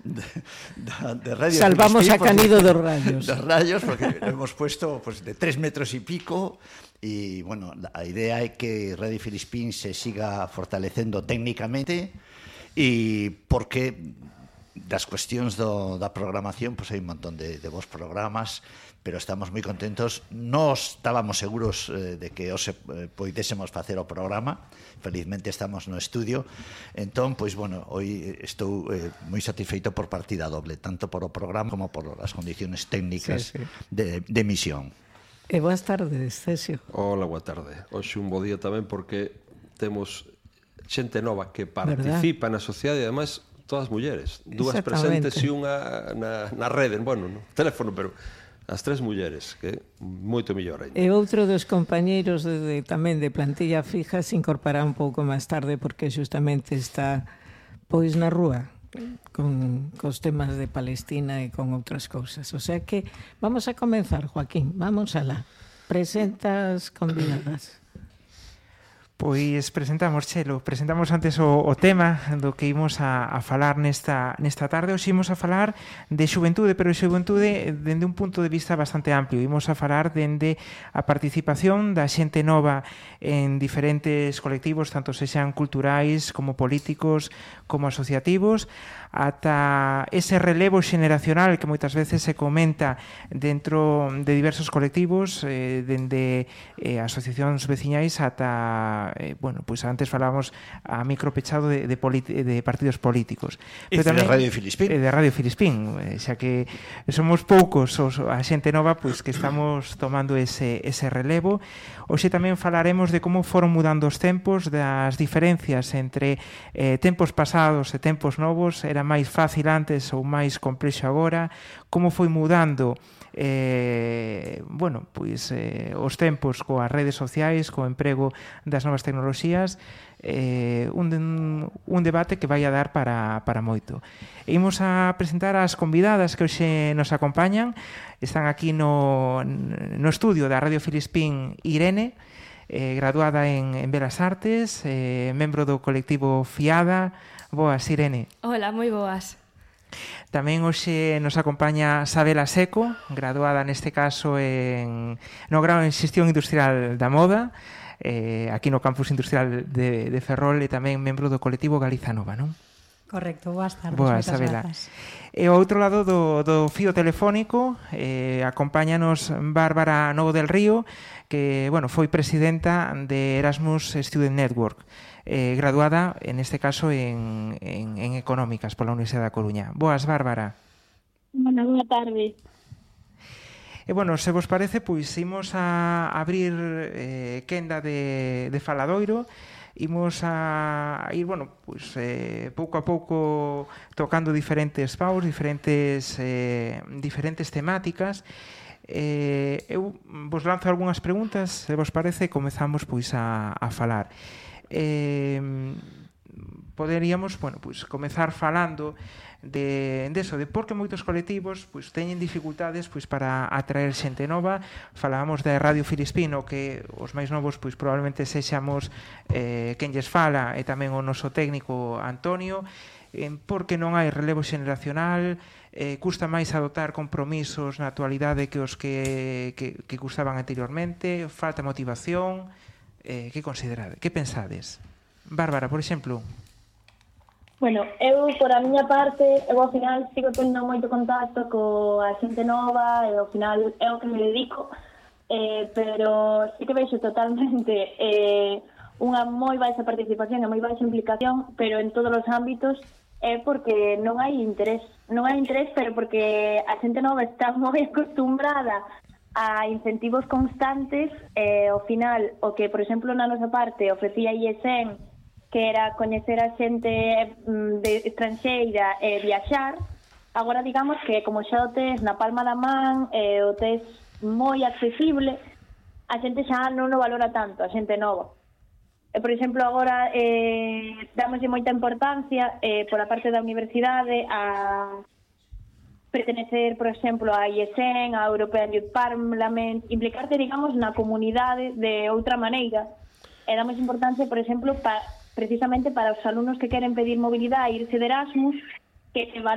de Radio Salvamos Filispín, a Canido dos rayos. Dos rayos, porque lo hemos puesto pues, de 3 metros y pico. Y, bueno, a idea é que Radio Filispín se siga fortalecendo técnicamente e porque das cuestións da programación, pois hai un montón de bons programas, pero estamos moi contentos. Nós estábamos seguros de que hoxe poidésemos facer o programa. Felizmente estamos no estudio. Entón, pois, bueno, hoy estou moi satisfeito por partida doble, tanto por o programa como por as condiciones técnicas de emisión. E boas tardes, Cesio. Hola, boa tarde. Hoxe un bo día tamén porque temos xente nova que participa na sociedade e, ademais, todas mulleres, dúas presentes e unha na rede, bueno, no teléfono, pero as 3 mulleres, que é moito mellor ainda. E outro dos compañeiros tamén de plantilla fija se incorporará un pouco máis tarde porque justamente está pois na rúa con cos temas de Palestina e con outras cousas. O sea que vamos a comenzar, Joaquín, vamos alá. Presentas convidadas. Pois presentamos antes o tema do que imos a falar nesta tarde. Hoxe imos a falar de xuventude, pero de xuventude dende un punto de vista bastante amplio. Imos a falar dende a participación da xente nova en diferentes colectivos, tanto sexan culturais como políticos, como asociativos, ata ese relevo xeneracional que moitas veces se comenta dentro de diversos colectivos, dende asociacións veciñais ata bueno, pois antes falábamos a micro pechado de partidos políticos. E de Radio Filispín. De Radio Filispín, xa que somos poucos a xente nova pois que estamos tomando ese relevo. Hoxe tamén falaremos de como foron mudando os tempos, das diferencias entre tempos pasados e tempos novos, era máis fácil antes ou máis complexo agora, como foi mudando os tempos coas redes sociais, co emprego das novas tecnoloxías, un debate que vai a dar para moito. Imos a presentar as convidadas que hoxe nos acompañan. Están aquí no estudio da Radio Filispín Irene, graduada en Belas Artes, membro do colectivo FIADA. Boas, Irene. Hola, moi boas. Tamén hoxe nos acompaña Sabela Seco, graduada neste caso no grao en Xestión Industrial da Moda, aquí no Campus Industrial de Ferrol, e tamén membro do colectivo Galiza Nova, non? Correcto, boas tardes. Boas, Sabela. E ao outro lado do fío telefónico acompáñanos Bárbara Novo del Río, que foi presidenta de Erasmus Student Network, graduada, en este caso, en Económicas pola Universidade da Coruña. Boas, Bárbara. Boa tarde. E, se vos parece, pois, imos a abrir quenda de faladoiro. Imos a ir, pouco a pouco tocando diferentes paus, diferentes temáticas. Eu vos lanzo algunhas preguntas, se vos parece, comezamos pois a falar. Poderíamos, comezar falando de por que moitos colectivos teñen dificultades para atraer xente nova. Falábamos da Radio Filispín, o que os máis novos probablemente sexamos quen lles fala, e tamén o noso técnico Antonio, porque non hai relevo xeneracional, custa máis adoptar compromisos na actualidade que os que custaban anteriormente, falta motivación. Que considerade? Que pensades? Bárbara, por exemplo. Bueno, eu, por a miña parte, ao final sigo tendo moito contacto coa xente nova e ao final é o que me dedico, pero sí que vexo totalmente unha moi baixa participación e moi baixa implicación, pero en todos os ámbitos é porque non hai interés, pero porque a xente nova está moi acostumbrada a incentivos constantes. Ao final, o que, por exemplo, na nosa parte ofrecía IESEN, que era coñecer a xente estranxeira e viaxar, agora digamos que como xa o tes na palma da man, o tes moi accesible, a xente xa non o valora tanto, a xente nova. Por exemplo, agora damoslle moita importancia por a parte da universidade a pertenecer, por exemplo, a IESEN, a European Youth Parliament, implicarte, digamos, na comunidade de outra maneira. E damos importancia, por exemplo, precisamente para os alumnos que queren pedir mobilidade e irse de Erasmus, que